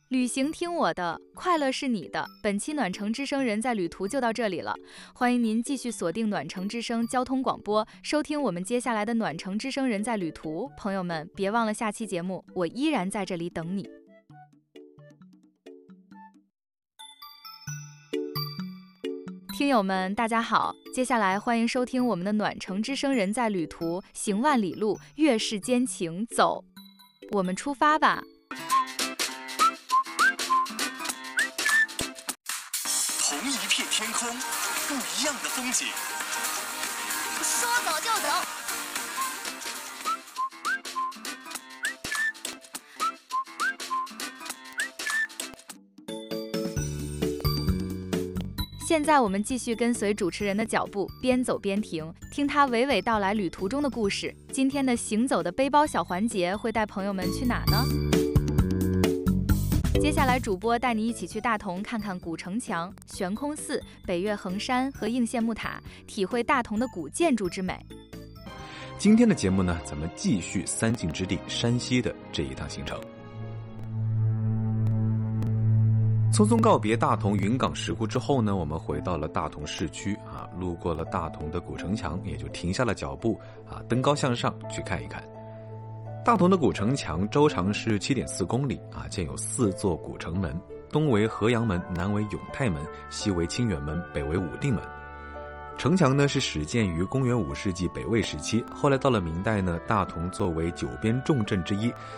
旅行听我的，快乐是你的。本期暖城之声人在旅途就到这里了，欢迎您继续锁定暖城之声交通广播，收听我们接下来的暖城之声人在旅途。朋友们，别忘了下期节目，我依然在这里等你。听友们，大家好，接下来欢迎收听我们的暖城之声人在旅途，行万里路，越是艰情，走，我们出发吧。 同一片天空，不一样的风景。 说走就走。 现在我们继续跟随主持人的脚步，边走边停，听他娓娓道来旅途中的故事。今天的行走的背包小环节会带朋友们去哪呢？接下来主播带你一起去大同看看古城墙、悬空寺、北岳衡山和应县木塔，体会大同的古建筑之美。 今天的节目呢，咱们继续三晋之地山西的这一趟行程。匆匆告别大同云冈石窟之后呢，我们回到了大同市区路过了大同的古城墙，也就停下了脚步登高向上去看一看。大同的古城墙周长是 7.4 公里建有4座古城门，东为河阳门，南为永泰门，西为清远门，北为武定门。城墙呢是始建于公元5世纪北魏时期，后来到了明代呢，大同作为9边重镇之一，